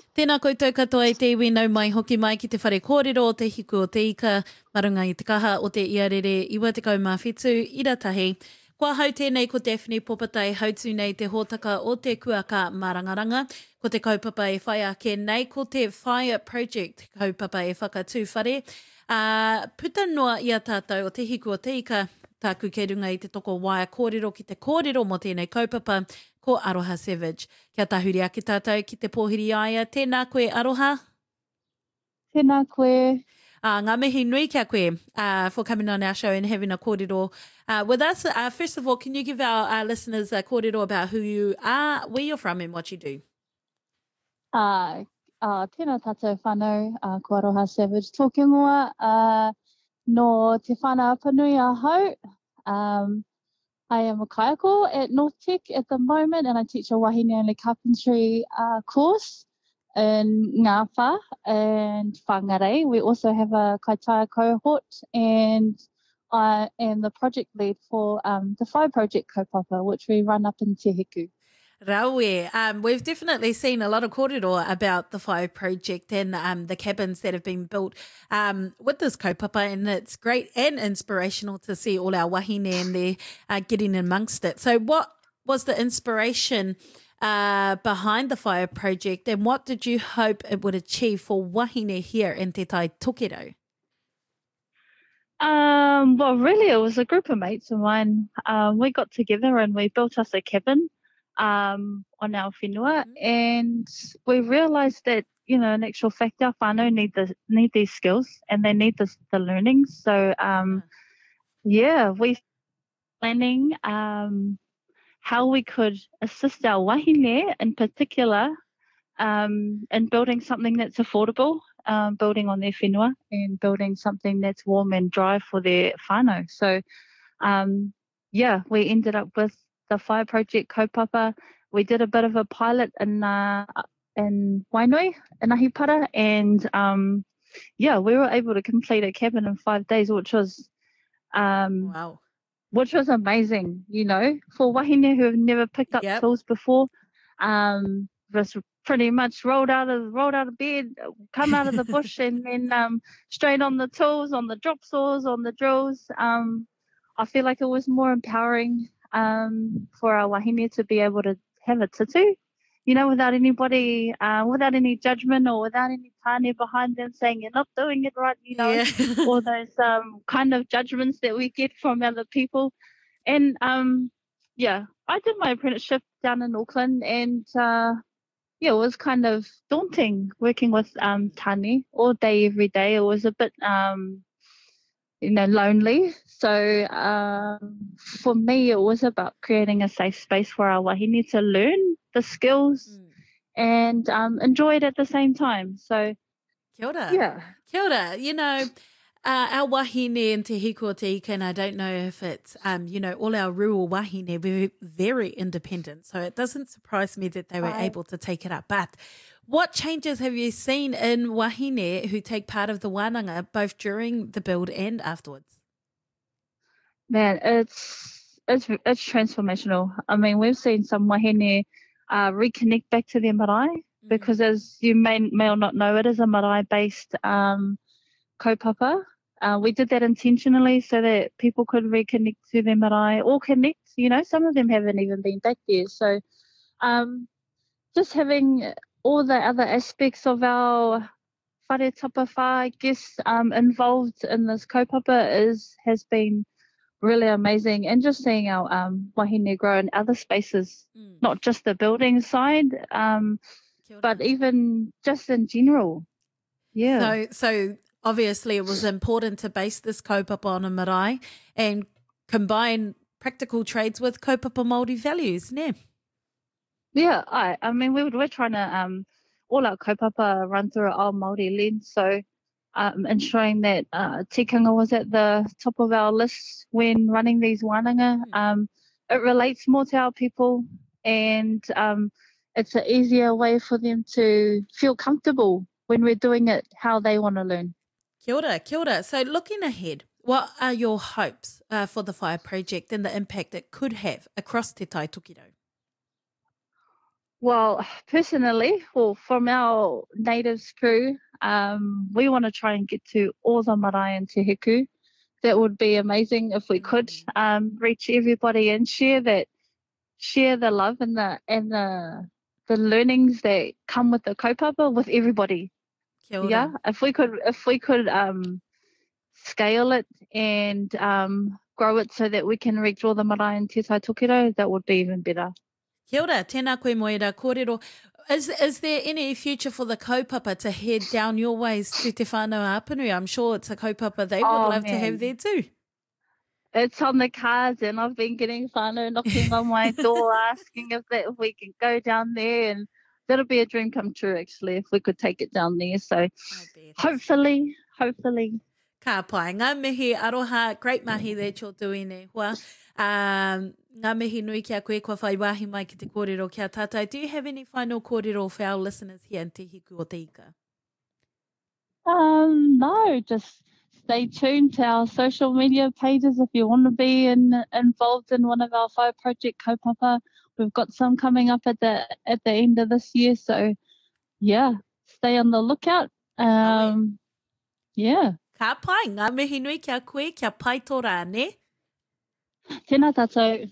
Tēnā koutou katoa e te iwi nau mai hoki mai ki te whare kōrero o te hiku o te ika, marunga i te kaha o te iarere iwa te kaumā whetū, iratahi. Kua hau tēnei ko Daphne Popatai hautu nei te hōtaka o te kuaka Mārangaranga, ko te kaupapa e whai ake nei ko te Fire Project kaupapa e whakatū whare. Puta noa ia tātou o te hiku o te ika, tāku ke runga i te toko waia kōrero ki te kōrero mo tēnei kaupapa, ko Aroha Savage. Kia tahuri ake tātou ki te pōhiri aia. Tēnā koe, Aroha. Tēnā koe. Ngā mihi nui kia koe for coming on our show and having a kōrero with us. First of all, can you give our listeners a kōrero about who you are, where you're from and what you do? Tēnā tātou whānau, ko Aroha Savage. Tōke ngoa no te whānau Apanui a hau. I am a kaiako at North Tech at the moment, and I teach a wahine only carpentry course in Ngāwha and Whangarei. We also have a kaitaia cohort, and I am the project lead for the Fire Project kaupapa, which we run up in Te Hiku. Raue. We've definitely seen a lot of kōrero about the Fire Project and the cabins that have been built with this kaupapa, and it's great and inspirational to see all our wahine and they're getting amongst it. So what was the inspiration behind the Fire Project, and what did you hope it would achieve for wahine here in Te Tai Tokiro? Well, really, it was a group of mates of mine. We got together and we built us a cabin on our whenua, and we realised that, you know, in actual fact, our whānau need these skills and they need the learning. So, we planning how we could assist our wahine in particular in building something that's affordable, building on their whenua and building something that's warm and dry for their whānau. So, we ended up with the Fire Project kaupapa. We did a bit of a pilot in Wainui, in Ahipara, and we were able to complete a cabin in 5 days, which was wow, which was amazing. You know, for wahine who have never picked up tools before, just pretty much rolled out of bed, come out of the bush, and then straight on the tools, on the drop saws, on the drills. I feel like it was more empowering for our wahine to be able to have a tutu, you know, without anybody, without any judgment or without any tāne behind them saying you're not doing it right, you know, all those kind of judgments that we get from other people. And I did my apprenticeship down in Auckland, and it was kind of daunting working with tāne all day, every day. It was a bit lonely. So for me, it was about creating a safe space for our wahine to learn the skills and enjoy it at the same time. So, kia ora. Yeah. Kia ora. You know, our wahine in Te Hiku o Te Ika, and I don't know if it's, all our rural wahine, we're very independent. So it doesn't surprise me that they were able to take it up. But what changes have you seen in wahine who take part of the wānanga both during the build and afterwards? Man, it's transformational. I mean, we've seen some wahine reconnect back to their marae, because, as you may or not know, it is a marae-based kaupapa. We did that intentionally so that people could reconnect to their marae or connect. You know, some of them haven't even been back there. So just having all the other aspects of our whare tapawha, I guess, involved in this kaupapa has been really amazing. And just seeing our wahine grow in other spaces, not just the building side, but even just in general. Yeah. So obviously it was important to base this kaupapa on a marae and combine practical trades with kaupapa Māori values, ne? Yeah, I mean, we're trying to all our kaupapa run through our Māori lens, so ensuring that tikanga was at the top of our list when running these wānanga. It relates more to our people, and it's an easier way for them to feel comfortable when we're doing it how they want to learn. Kia ora, kia ora. So looking ahead, what are your hopes for the Fire Project and the impact it could have across Te Tai Tokiro? Well, really, it was important to base this kaupapa on a marae. Because, as you may or not know, it is a marae-based kaupapa. We did that intentionally so that people could reconnect to their marae or connect. You know, some of them haven't even been back there. So just Well, personally, well, from our natives crew, we want to try and get to all the marae and te hiku. That would be amazing if we could reach everybody and share the love and the learnings that come with the kaupapa with everybody. Kia ora. Yeah, if we could scale it and grow it so that we can reach all the marae and te tai tokiro, that would be even better. Kia ora, tēnā koe moira kōrero. Is there any future for the kaupapa to head down your ways to te whānau Apanui? I'm sure it's a kaupapa they would love to have there too. It's on the cards, and I've been getting whānau knocking on my door asking if we can go down there, and that'll be a dream come true actually if we could take it down there. So hopefully. Ka pai, ngā mihi aroha, great mahi that you're doing e hoa. Ngā mihi nui kia koe kua whai wāhi mai ki te kōrero kia tātai. Do you have any final kōrero for our listeners here in Te Hiku o Te Ika? No, just stay tuned to our social media pages if you want to be involved in one of our 5 project kaupapa. We've got some coming up at the end of this year, so yeah, stay on the lookout. Yeah. Ka pai, ngā mihi nui kia koe, kia pai tō rā, ne? Tēnā tātou.